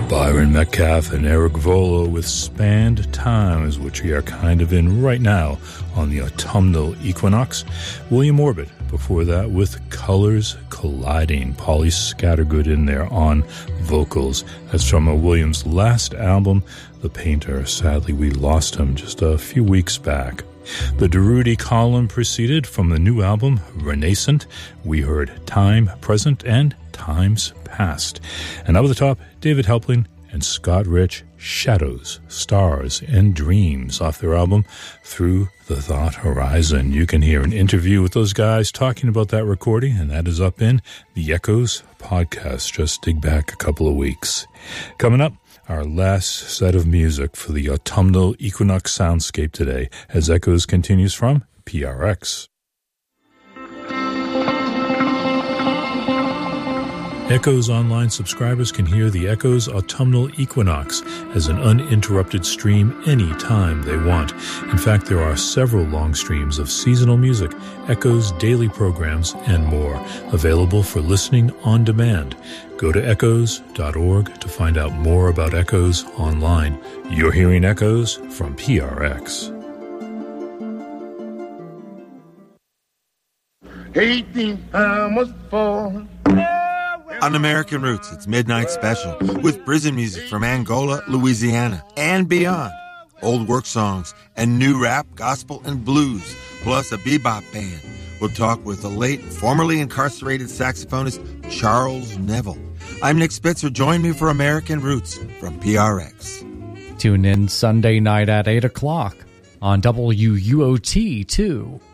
Byron Metcalf and Eric Volo with Spanned Times, which we are kind of in right now on the autumnal equinox. William Orbit before that with Colors Colliding. Polly Scattergood in there on vocals. That's from William's last album, The Painter. Sadly, we lost him just a few weeks back. The Durruti column proceeded from the new album, Renascent. We heard Time Present and Times Past. And over the top, David Helpling and Scott Rich, Shadows, Stars, and Dreams off their album, Through the Thought Horizon. You can hear an interview with those guys talking about that recording, and that is up in the Echoes podcast. Just dig back a couple of weeks. Coming up, our last set of music for the autumnal equinox soundscape today, as Echoes continues from PRX. Echoes Online subscribers can hear the Echoes Autumnal Equinox as an uninterrupted stream anytime they want. In fact, there are several long streams of seasonal music, Echoes daily programs, and more, available for listening on demand. Go to echoes.org to find out more about Echoes Online. You're hearing Echoes from PRX. 18 must fall. On American Roots, it's Midnight Special with prison music from Angola, Louisiana, and beyond. Old work songs and new rap, gospel, and blues, plus a bebop band. We'll talk with the late, formerly incarcerated saxophonist Charles Neville. I'm Nick Spitzer. Join me for American Roots from PRX. Tune in Sunday night at 8 o'clock on WUOT, too.